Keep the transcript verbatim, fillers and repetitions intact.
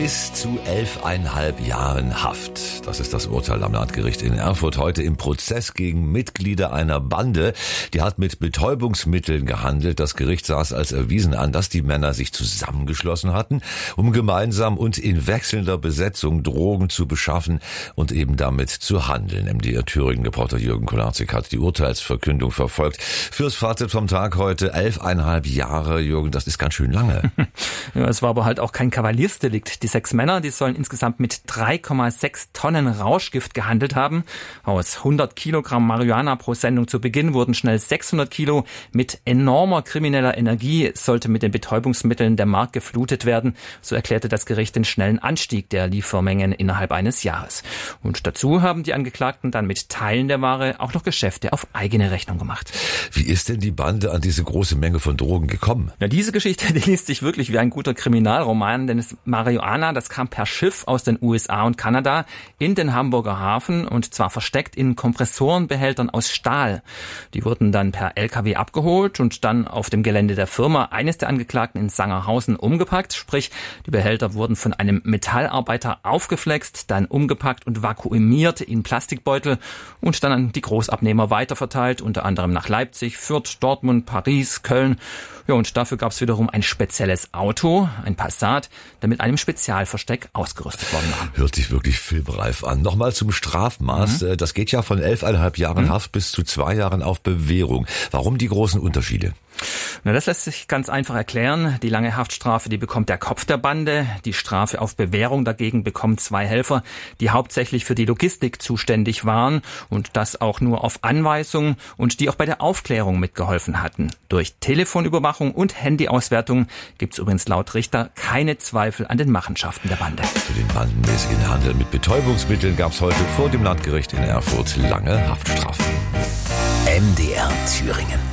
bis zu elfeinhalb Jahren Haft. Das ist das Urteil am Landgericht in Erfurt heute im Prozess gegen Mitglieder einer Bande. Die hat mit Betäubungsmitteln gehandelt. Das Gericht sah es als erwiesen an, dass die Männer sich zusammengeschlossen hatten, um gemeinsam und in wechselnder Besetzung Drogen zu beschaffen und eben damit zu handeln. M D R Thüringen-Reporter Jürgen Kolarczyk hat die Urteilsverkündung verfolgt. Fürs Fazit vom Tag heute, elfeinhalb Jahre, Jürgen, das ist ganz schön lange. Ja, es war aber halt auch kein Kavaliersdelikt. Die sechs Männer, die sollen insgesamt mit drei Komma sechs Tonnen Rauschgift gehandelt haben. Aus hundert Kilogramm Marihuana pro Sendung zu Beginn wurden schnell sechshundert Kilo. Mit enormer krimineller Energie sollte mit den Betäubungsmitteln der Markt geflutet werden. So erklärte das Gericht den schnellen Anstieg der Liefermengen innerhalb eines Jahres. Und dazu haben die Angeklagten dann mit Teilen der Ware auch noch Geschäfte auf eigene Rechnung gemacht. Wie ist denn die Bande an diese große Menge von Drogen gekommen? Ja, diese Geschichte, die liest sich wirklich wie ein guter Kriminalroman, denn das Marihuana, das kam per Schiff aus den U S A und Kanada in den Hamburger Hafen und zwar versteckt in Kompressorenbehältern aus Stahl. Die wurden dann per L K W abgeholt und dann auf dem Gelände der Firma eines der Angeklagten in Sangerhausen umgepackt. Sprich, die Behälter wurden von einem Metallarbeiter aufgeflext, dann umgepackt und vakuumiert in Plastikbeutel und dann an die Großabnehmer weiterverteilt, unter anderem nach Leipzig, Fürth, Dortmund, Paris, Köln. Ja, und dafür gab es wiederum ein spezielles Auto, ein Passat, der mit einem Spezialversteck ausgerüstet worden war. Hört sich wirklich filmreif an. Nochmal zum Strafmaß. Mhm. Das geht ja von elfeinhalb Jahren mhm. Haft bis zu zwei Jahren auf Bewährung. Warum die großen Unterschiede? Na, das lässt sich ganz einfach erklären. Die lange Haftstrafe, die bekommt der Kopf der Bande. Die Strafe auf Bewährung dagegen bekommen zwei Helfer, die hauptsächlich für die Logistik zuständig waren und das auch nur auf Anweisung und die auch bei der Aufklärung mitgeholfen hatten. Durch Telefonüberwachung und Handyauswertung gibt es übrigens laut Richter keine Zweifel an den Machenschaften der Bande. Für den bandenmäßigen Handel mit Betäubungsmitteln gab es heute vor dem Landgericht in Erfurt lange Haftstrafen. M D R Thüringen.